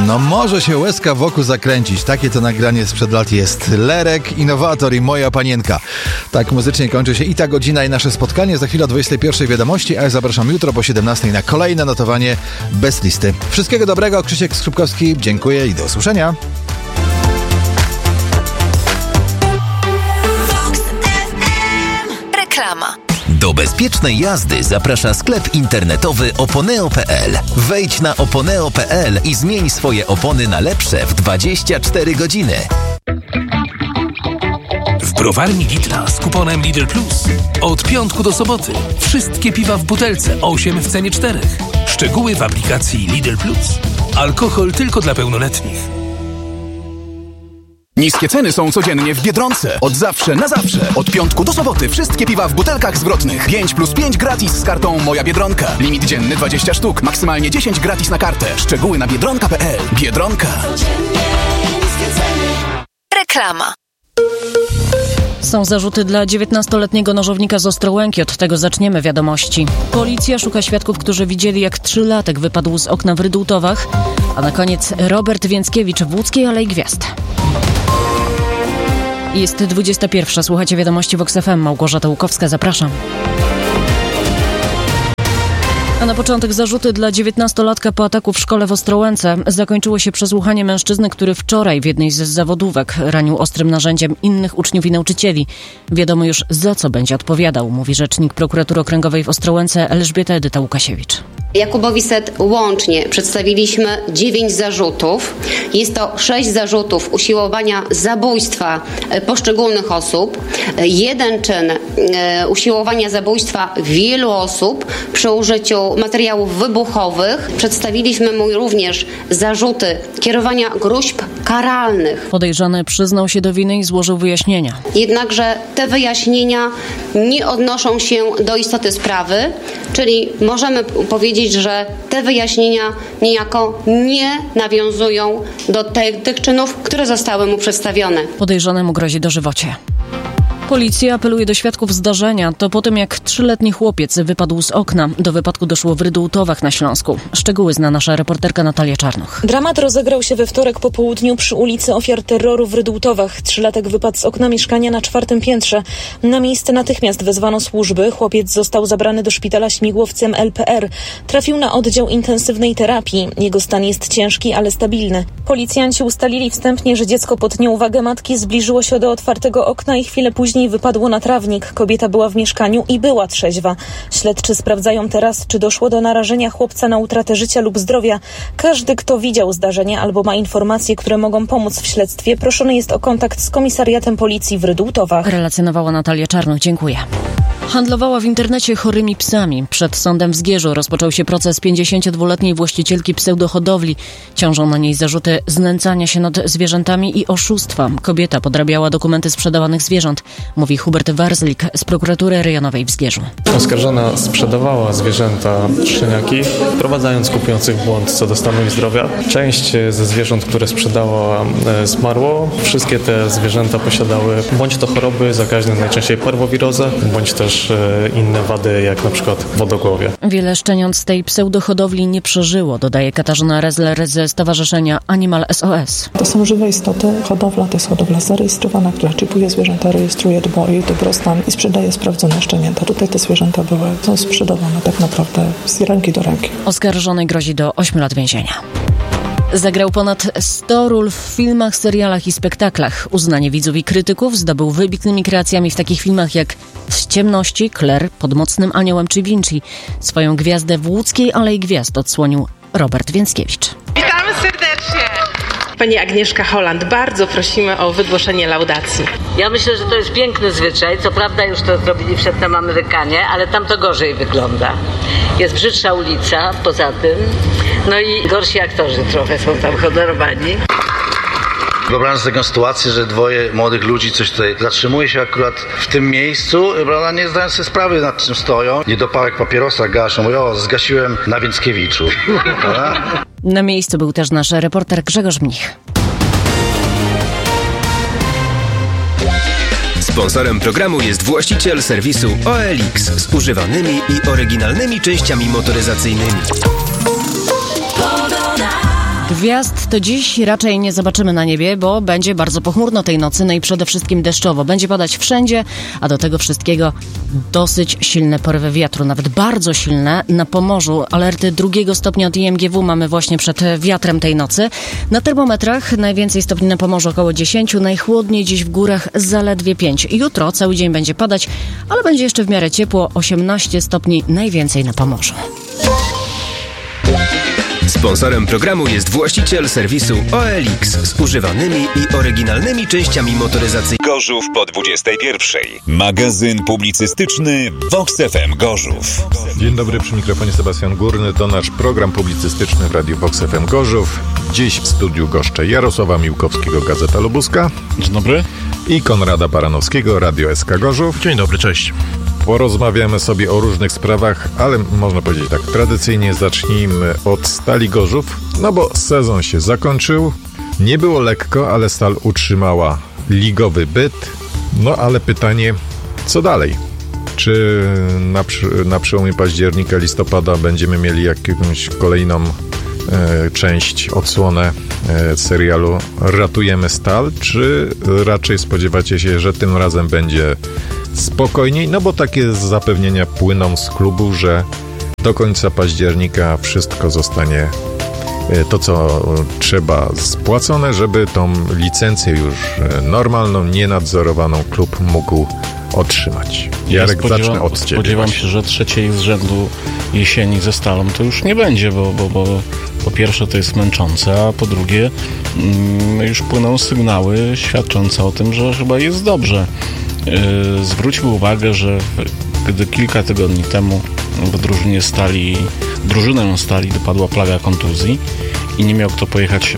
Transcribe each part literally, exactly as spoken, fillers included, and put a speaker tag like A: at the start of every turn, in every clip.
A: No może się łezka wokół zakręcić. Takie to nagranie sprzed lat jest. Lerek, Innowator i Moja Panienka. Tak muzycznie kończy się i ta godzina, i nasze spotkanie. Za chwilę o dwudziestej pierwszej wiadomości, a ja zapraszam jutro po siedemnastej na kolejne notowanie bez listy. Wszystkiego dobrego, Krzysiek Skrupkowski. Dziękuję i do usłyszenia.
B: Reklama. Do bezpiecznej jazdy zaprasza sklep internetowy oponeo kropka pe el. Wejdź na oponeo kropka pe el i zmień swoje opony na lepsze w dwadzieścia cztery godziny.
C: W browarni Lidla z kuponem Lidl Plus od piątku do soboty wszystkie piwa w butelce osiem w cenie czterech. Szczegóły w aplikacji Lidl Plus. Alkohol tylko dla pełnoletnich.
D: Niskie ceny są codziennie w Biedronce. Od zawsze na zawsze. Od piątku do soboty wszystkie piwa w butelkach zwrotnych. pięć plus pięć gratis z kartą Moja Biedronka. Limit dzienny dwadzieścia sztuk. Maksymalnie dziesięć gratis na kartę. Szczegóły na biedronka kropka pe el. Biedronka.
B: Reklama.
E: Są zarzuty dla dziewiętnastoletniego nożownika z Ostrołęki. Od tego zaczniemy wiadomości. Policja szuka świadków, którzy widzieli, jak trzylatek wypadł z okna w Rydultowach. A na koniec Robert Więckiewicz w Łódzkiej Alei Gwiazd. Jest dwudziesta pierwsza. Słuchacie wiadomości Vox F M. Małgorzata Łukowska, zapraszam. A na początek zarzuty dla dziewiętnastolatka po ataku w szkole w Ostrołęce. Zakończyło się przesłuchanie mężczyzny, który wczoraj w jednej z zawodówek ranił ostrym narzędziem innych uczniów i nauczycieli. Wiadomo już, za co będzie odpowiadał, mówi rzecznik prokuratury okręgowej w Ostrołęce Elżbieta Edyta Łukasiewicz.
F: Jakubowi Set łącznie przedstawiliśmy dziewięć zarzutów. Jest to sześć zarzutów usiłowania zabójstwa poszczególnych osób, jeden czyn e, usiłowania zabójstwa wielu osób przy użyciu materiałów wybuchowych. Przedstawiliśmy mu również zarzuty kierowania gróźb karalnych.
E: Podejrzany przyznał się do winy i złożył wyjaśnienia.
F: Jednakże te wyjaśnienia nie odnoszą się do istoty sprawy, czyli możemy powiedzieć, że te wyjaśnienia niejako nie nawiązują do te, tych czynów, które zostały mu przedstawione.
E: Podejrzanemu grozi dożywocie. Policja apeluje do świadków zdarzenia. To po tym, jak trzyletni chłopiec wypadł z okna. Do wypadku doszło w Rydultowach na Śląsku. Szczegóły zna nasza reporterka Natalia Czarnuch.
G: Dramat rozegrał się we wtorek po południu przy ulicy Ofiar Terroru w Rydultowach. Trzylatek wypadł z okna mieszkania na czwartym piętrze. Na miejsce natychmiast wezwano służby. Chłopiec został zabrany do szpitala śmigłowcem L P R. Trafił na oddział intensywnej terapii. Jego stan jest ciężki, ale stabilny. Policjanci ustalili wstępnie, że dziecko pod nieuwagę matki zbliżyło się do otwartego okna i chwilę później wypadło na trawnik. Kobieta była w mieszkaniu i była trzeźwa. Śledczy sprawdzają teraz, czy doszło do narażenia chłopca na utratę życia lub zdrowia. Każdy, kto widział zdarzenie albo ma informacje, które mogą pomóc w śledztwie, proszony jest o kontakt z komisariatem policji w Rydultowach.
E: Relacjonowała Natalia Czarnuch. Dziękuję. Handlowała w internecie chorymi psami. Przed sądem w Zgierzu rozpoczął się proces pięćdziesięciodwuletniej właścicielki pseudohodowli. Ciążą na niej zarzuty znęcania się nad zwierzętami i oszustwa. Kobieta podrabiała dokumenty sprzedawanych zwierząt, mówi Hubert Warzlik z prokuratury rejonowej w Zgierzu.
H: Oskarżona sprzedawała zwierzęta szczeniaki, wprowadzając kupujących w błąd co do stanu ich zdrowia. Część ze zwierząt, które sprzedała, zmarło. Wszystkie te zwierzęta posiadały bądź to choroby zakaźne, najczęściej parwowirozę, bądź też inne wady, jak na przykład wodogłowie.
E: Wiele szczeniąt z tej pseudohodowli nie przeżyło, dodaje Katarzyna Rezler ze Stowarzyszenia Animal S O S.
I: To są żywe istoty. Hodowla to jest hodowla zarejestrowana, która czipuje zwierzęta, rejestruje dba o jej dobrostan i sprzedaje sprawdzone szczenięta. Tutaj te zwierzęta były, są sprzedawane tak naprawdę z ręki do ręki.
E: Oskarżonej grozi do ośmiu lat więzienia. Zagrał ponad sto ról w filmach, serialach i spektaklach. Uznanie widzów i krytyków zdobył wybitnymi kreacjami w takich filmach jak Z ciemności, Claire, Pod mocnym aniołem czy Vinci. Swoją gwiazdę w Łódzkiej Alei Gwiazd odsłonił Robert Więckiewicz.
J: Witamy serdecznie! Pani Agnieszka Holland, bardzo prosimy o wygłoszenie laudacji.
K: Ja myślę, że to jest piękny zwyczaj. Co prawda już to zrobili przedtem Amerykanie, ale tam to gorzej wygląda. Jest brzydsza ulica poza tym, no i gorsi aktorzy trochę są tam honorowani.
L: Wyobrażam sobie taką sytuację, że dwoje młodych ludzi coś tutaj zatrzymuje się akurat w tym miejscu, prawda, nie zdając sobie sprawy, nad czym stoją. Niedopałek papierosa gaszą, mówią, o, zgasiłem na Więckiewiczu.
E: Na miejscu był też nasz reporter Grzegorz Mnich.
M: Sponsorem programu jest właściciel serwisu O L X z używanymi i oryginalnymi częściami motoryzacyjnymi.
E: Gwiazd to dziś raczej nie zobaczymy na niebie, bo będzie bardzo pochmurno tej nocy, no i przede wszystkim deszczowo. Będzie padać wszędzie, a do tego wszystkiego dosyć silne porywy wiatru, nawet bardzo silne. Na Pomorzu alerty drugiego stopnia od I M G W mamy właśnie przed wiatrem tej nocy. Na termometrach najwięcej stopni na Pomorzu około dziesięć, najchłodniej dziś w górach zaledwie pięć. Jutro cały dzień będzie padać, ale będzie jeszcze w miarę ciepło, osiemnaście stopni najwięcej na Pomorzu.
M: Sponsorem programu jest właściciel serwisu O L X z używanymi i oryginalnymi częściami motoryzacyjnymi.
N: Gorzów po dwudziestej pierwszej. Magazyn publicystyczny Vox F M Gorzów.
O: Dzień dobry, przy mikrofonie Sebastian Górny. To nasz program publicystyczny w Radiu Vox F M Gorzów. Dziś w studiu goszczę Jarosława Miłkowskiego, Gazeta Lubuska.
P: Dzień dobry.
O: I Konrada Baranowskiego, Radio S K Gorzów.
P: Dzień dobry, cześć.
O: Porozmawiamy sobie o różnych sprawach, ale można powiedzieć tak, tradycyjnie zacznijmy od Stali Gorzów, no bo sezon się zakończył, nie było lekko, ale Stal utrzymała ligowy byt, no ale pytanie, co dalej? Czy na, na przełomie października, listopada będziemy mieli jakąś kolejną e, część, odsłonę e, serialu Ratujemy Stal, czy raczej spodziewacie się, że tym razem będzie spokojniej, no bo takie zapewnienia płyną z klubu, że do końca października wszystko zostanie to, co trzeba, spłacone, żeby tą licencję już normalną, nienadzorowaną klub mógł otrzymać. Jarek, ja zacznę od ciebie.
P: Spodziewam się, że trzeciej z rzędu jesieni ze Stalą to już nie będzie, bo, bo, bo po pierwsze to jest męczące, a po drugie mm, już płyną sygnały świadczące o tym, że chyba jest dobrze. Yy, zwróćmy uwagę, że gdy kilka tygodni temu w drużynie Stali, drużynę Stali dopadła plaga kontuzji i nie miał kto pojechać yy,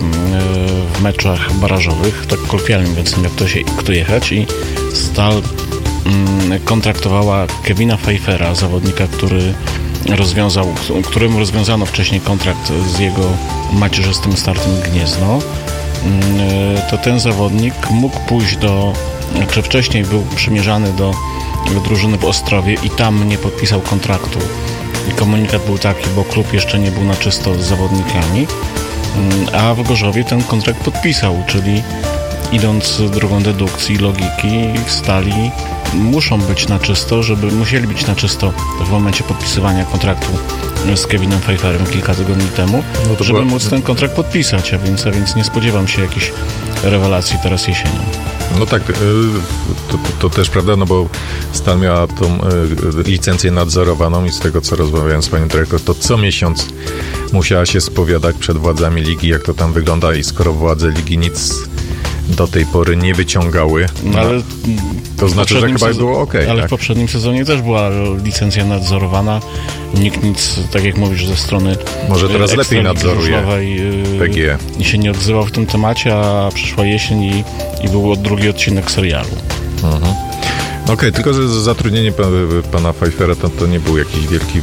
P: w meczach barażowych, tak kolokwialnie więc nie miał kto, się, kto jechać i Stal yy, kontraktowała Kevina Pfeiffera, zawodnika, który rozwiązał, któremu rozwiązano wcześniej kontrakt z jego macierzystym Startem Gniezno. Yy, to ten zawodnik mógł pójść do czy wcześniej był przymierzany do drużyny w Ostrowie i tam nie podpisał kontraktu. I komunikat był taki, bo klub jeszcze nie był na czysto z zawodnikami, a w Gorzowie ten kontrakt podpisał, czyli idąc drogą dedukcji, logiki, Stali muszą być na czysto, żeby musieli być na czysto w momencie podpisywania kontraktu z Kevinem Pfeifferem kilka tygodni temu, no to żeby była... móc ten kontrakt podpisać, a więc, a więc nie spodziewam się jakichś rewelacji teraz jesienią.
O: No tak, to, to, to też prawda, no bo Stal miała tą licencję nadzorowaną i z tego, co rozmawiałem z panią dyrektor, to co miesiąc musiała się spowiadać przed władzami ligi, jak to tam wygląda i skoro władze ligi nic do tej pory nie wyciągały, no, ale to znaczy, że chyba sezon... było ok.
P: Ale
O: tak?
P: w poprzednim sezonie też była licencja nadzorowana. Nikt nic, tak jak mówisz, ze strony
O: może teraz lepiej nadzoruje P G E.
P: I się nie odzywał w tym temacie, a przyszła jesień i, i był drugi odcinek serialu.
O: Mhm. Okej, okay, tylko że zatrudnienie pana, pana Pfeiffera to, to nie był jakiś wielki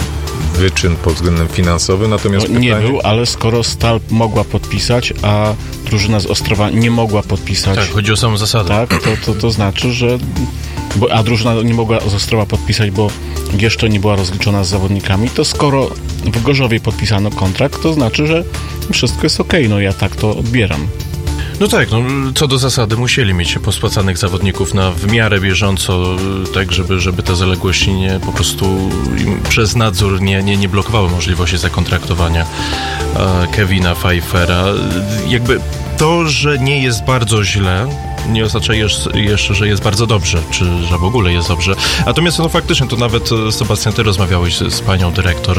O: wyczyn pod względem finansowym, natomiast
P: no, nie
O: pytanie...
P: był, ale skoro Stal mogła podpisać, a drużyna z Ostrowa nie mogła podpisać...
Q: Tak, chodzi o samą zasadę.
P: Tak, to, to, to znaczy, że... Bo, a drużyna nie mogła z Ostrowa podpisać, bo jeszcze nie była rozliczona z zawodnikami, to skoro w Gorzowie podpisano kontrakt, to znaczy, że wszystko jest okej. Okay. No ja tak to odbieram.
Q: No tak, no, co do zasady musieli mieć pospłacanych zawodników na w miarę bieżąco, tak żeby, żeby te zaległości nie po prostu im przez nadzór nie, nie, nie blokowały możliwości zakontraktowania e, Kevina Pfeiffera. Jakby to, że nie jest bardzo źle, nie oznacza jeszcze, że jest bardzo dobrze, czy że w ogóle jest dobrze. Natomiast no faktycznie to nawet, Sebastian, ty rozmawiałeś z, z panią dyrektor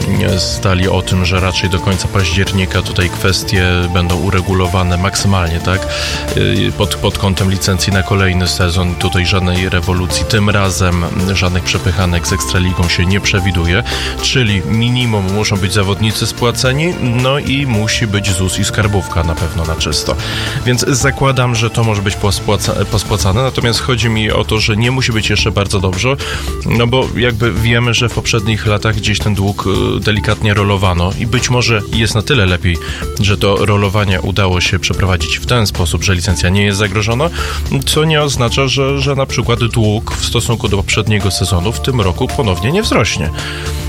Q: Stali o tym, że raczej do końca października tutaj kwestie będą uregulowane maksymalnie, tak? Pod, pod kątem licencji na kolejny sezon. Tutaj żadnej rewolucji tym razem, żadnych przepychanek z Ekstraligą się nie przewiduje, czyli minimum muszą być zawodnicy spłaceni, no i musi być Z U S i skarbówka na pewno na czysto. Więc zakładam, że to może być Pospłaca, pospłacane, natomiast chodzi mi o to, że nie musi być jeszcze bardzo dobrze, no bo jakby wiemy, że w poprzednich latach gdzieś ten dług delikatnie rolowano i być może jest na tyle lepiej, że to rolowanie udało się przeprowadzić w ten sposób, że licencja nie jest zagrożona, co nie oznacza, że, że na przykład dług w stosunku do poprzedniego sezonu w tym roku ponownie nie wzrośnie.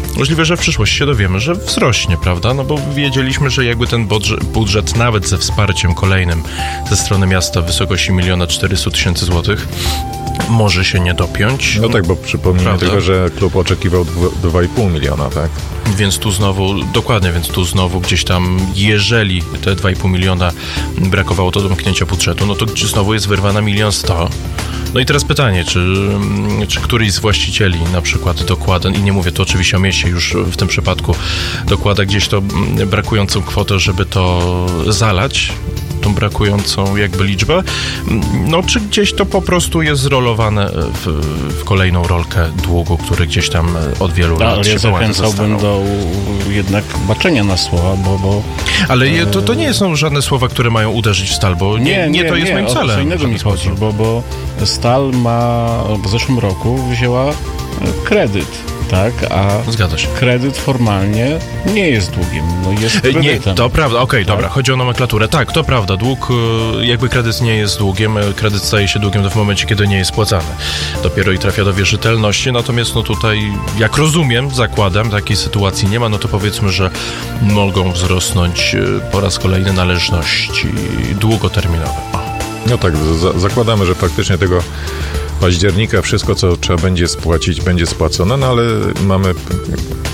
Q: Możliwe, że w przyszłości się dowiemy, że wzrośnie, prawda? No bo wiedzieliśmy, że jakby ten budżet, budżet nawet ze wsparciem kolejnym ze strony miasta w wysokości miliona czterysta tysięcy złotych może się nie dopiąć.
O: No tak, bo przypomnijmy tylko, że klub oczekiwał dwa i pół miliona, tak?
Q: Więc tu znowu, dokładnie, więc tu znowu gdzieś tam, jeżeli te dwa i pół miliona brakowało do domknięcia budżetu, no to znowu jest wyrwana milion sto. No i teraz pytanie, czy, czy któryś z właścicieli na przykład dokłada, i nie mówię tu oczywiście o mieście już w tym przypadku, dokłada gdzieś to brakującą kwotę, żeby to zalać, tą brakującą jakby liczbę, no czy gdzieś to po prostu jest zrolowane w, w kolejną rolkę długu, który gdzieś tam od wielu
P: Ta,
Q: lat
P: ale
Q: się
P: ja zachęcałbym do jednak baczenia na słowa, bo... bo
Q: ale je, to, to nie są żadne słowa, które mają uderzyć w stal, bo nie, nie, nie to jest nie, moim celem.
P: Co innego mi chodzi, bo, bo Stal ma w zeszłym roku wzięła kredyt. Tak, a
Q: Zgadza się.
P: kredyt formalnie nie jest długiem, no jest kredytem.
Q: Nie, to prawda, okej, okay,
P: tak?
Q: dobra, chodzi o nomenklaturę. Tak, to prawda, dług, jakby kredyt nie jest długiem, kredyt staje się długiem w momencie, kiedy nie jest spłacany. Dopiero i trafia do wierzytelności, natomiast no tutaj, jak rozumiem, zakładam, takiej sytuacji nie ma, no to powiedzmy, że mogą wzrosnąć po raz kolejny należności długoterminowe.
O: No tak, za- zakładamy, że faktycznie tego października wszystko, co trzeba będzie spłacić, będzie spłacone, no ale mamy